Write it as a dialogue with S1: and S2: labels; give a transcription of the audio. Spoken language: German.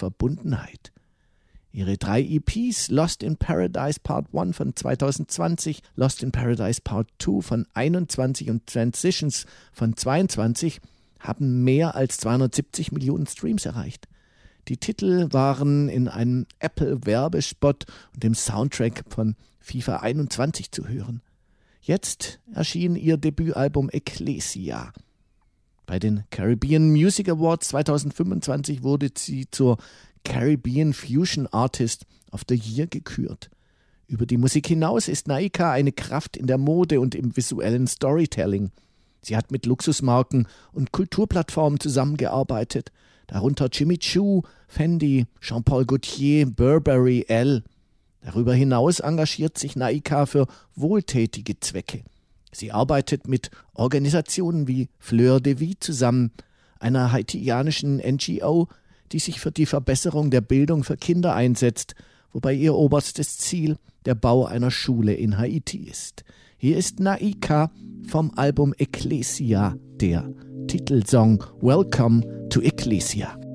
S1: Verbundenheit. Ihre 3 EPs Lost in Paradise Part 1 von 2020, Lost in Paradise Part 2 von 21 und Transitions von 22 haben mehr als 270 Millionen Streams erreicht. Die Titel waren in einem Apple-Werbespot und dem Soundtrack von FIFA 21 zu hören. Jetzt erschien ihr Debütalbum Ecclesia. Bei den Caribbean Music Awards 2025 wurde sie zur Caribbean Fusion Artist of the Year gekürt. Über die Musik hinaus ist Naika eine Kraft in der Mode und im visuellen Storytelling. Sie hat mit Luxusmarken und Kulturplattformen zusammengearbeitet, darunter Jimmy Choo, Fendi, Jean-Paul Gaultier, Burberry, Elle. Darüber hinaus engagiert sich Naika für wohltätige Zwecke. Sie arbeitet mit Organisationen wie Fleur de Vie zusammen, einer haitianischen NGO, die sich für die Verbesserung der Bildung für Kinder einsetzt, wobei ihr oberstes Ziel der Bau einer Schule in Haiti ist. Hier ist Naika vom Album Ecclesia, der Titelsong Welcome to Ecclesia.